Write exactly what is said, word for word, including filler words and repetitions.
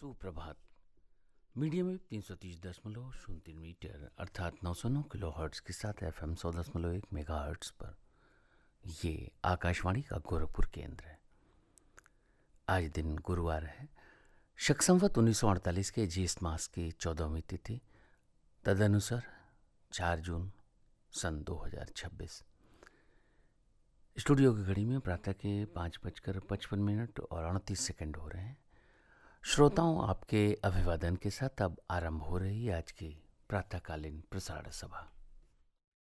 सुप्रभात। Medium wave तीन सौ तीस दशमलव शून्य तीन मीटर अर्थात नौ सौ नौ किलो हर्ट्स के साथ एफ एम सौ दशमलव एक मेगा हर्ट्स पर ये आकाशवाणी का गोरखपुर केंद्र है। आज दिन गुरुवार है, शक संवत उन्नीस सौ अड़तालीस के ज्येष्ठ मास की चौदहवीं तिथि, तदनुसार चार जून सन दो हजार छब्बीस। स्टूडियो की घड़ी में प्रातः के पाँच बजकर पचपन मिनट और अड़तीस सेकंड हो रहे हैं। श्रोताओं, आपके अभिवादन के साथ अब आरंभ हो रही है आज की प्रातःकालीन प्रसारण सभा।